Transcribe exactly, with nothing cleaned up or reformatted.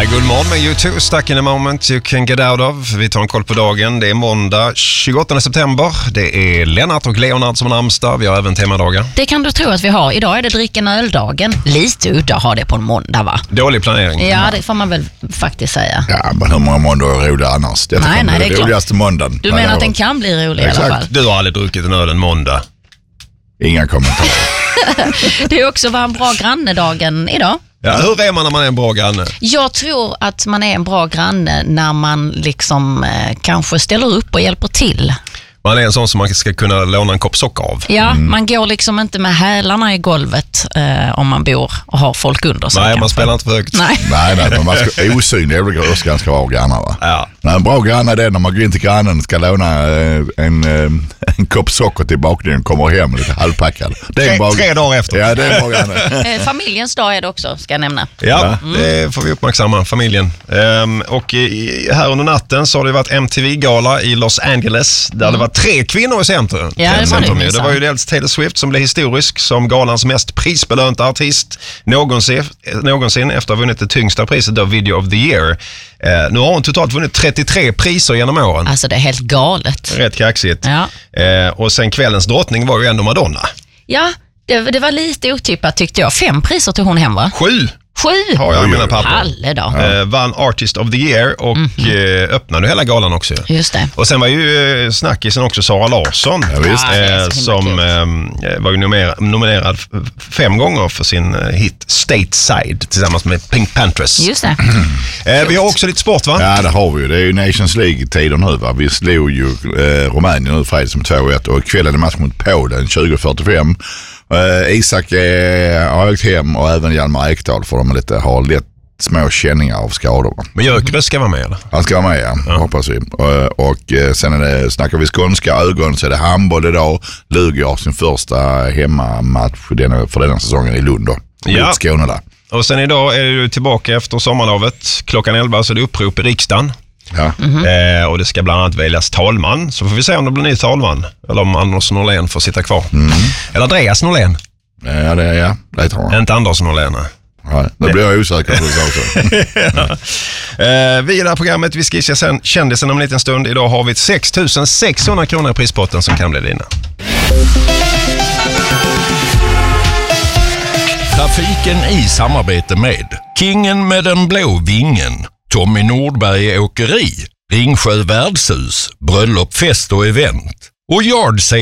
God morgon med U två, Stuck in a moment you can get out of. Vi tar en koll på dagen. Det är måndag tjugoåttonde september. Det är Lennart och Leonard som har namnsdag. Vi har även temadagar. Det kan du tro att vi har. Idag är det dricken öldagen. Lite udda att ha det på en måndag, va? Dålig planering. Ja, det får man väl faktiskt säga. Ja, men hur många måndagar är roliga annars? Det nej, nej, det är det roligaste måndagen. Du menar att den kan bli rolig i alla fall? Du har aldrig druckit en öl en måndag. Inga kommentarer. Det är också var en bra grannedagen idag. Ja, hur är man när man är en bra granne? Jag tror att man är en bra granne när man liksom eh, kanske ställer upp och hjälper till. Man är en sån som man ska kunna låna en kopp socker av. Ja, mm. man går liksom inte med hälarna i golvet eh, om man bor och har folk under sig. Nej, kanske. man spelar inte för högt. Nej, nej, nej men man ska osynlig är väl också ganska bra grannar, va? Ja. Nej, en bra granne är det när man går in till grannen ska låna eh, en, eh, en kopp socker till bakningen och kommer hem lite halvpackad. Det är tre, en bra... tre dagar efter. Ja, det är en bra granne. eh, familjens dag är det också, ska jag nämna. Ja, mm. det får vi uppmärksamma, familjen. Um, och i, här under natten så har det varit M T V-gala i Los Angeles där mm. det var tre kvinnor i centrum. Ja, det, var det, det var ju dels Taylor Swift som blev historisk som galans mest prisbelönta artist någonsin, någonsin efter att ha vunnit det tyngsta priset då, Video of the Year. Uh, nu har hon totalt vunnit trettiotre priser genom åren. Alltså det är helt galet. Rätt kaxigt. Ja. Uh, och sen kvällens drottning var ju ändå Madonna. Ja, det, det var lite otippat tyckte jag. Fem priser tog hon hem, va? Sju! Sju? Har jag i mina papper. Halle då. Ja. Vann Artist of the Year och mm-hmm. eh, öppnade hela galan också. Just det. Och sen var ju eh, snackisen också Sara Larsson ja, visst. Eh, som eh, var ju nominerad, nominerad fem gånger för sin eh, hit Stateside tillsammans med Pink Panthers. Just det. eh, vi har också lite sport, va? Ja, det har vi ju. Det är ju Nations League-tider nu, va? Vi slog ju eh, Rumänien nu fredag som två ett och kvällen är match mot Polen tjugo fyrtiofem. Uh, Isak är, har åkt hem och även Hjalmar Ekdal för de lite, har lätt små känningar av skador. Men Jökeres ska vara med, eller? Han ska vara med, ja. ja. Hoppas vi. Uh, och uh, sen är det, snackar vi skånska ögon så är det handboll idag. Lugi har sin första hemmamatch för denna säsongen i Lund då. Ja. Skåne där. Och sen idag är du tillbaka efter sommarlovet. Klockan elva så är det upprop i riksdagen. Ja. Mm-hmm. eh, och det ska bland annat väljas talman. Så får vi se om det blir ny talman. Eller om Anders Norlén får sitta kvar. Mm. Eller Andreas Norlén. Ja, det är ja. Det tror jag. Inte Anders Norlén. Nej, då blir jag osäker på det också. ja. eh, vi i det här programmet, vi ska sen kändisen om en liten stund. Idag har vi sex tusen sexhundra kronor i prispotten som kan bli dina. Trafiken i samarbete med Kingen med den blå vingen, Tommy Nordberg Åkeri, Ringsjö Värdshus, Bröllop, fest och event och Yard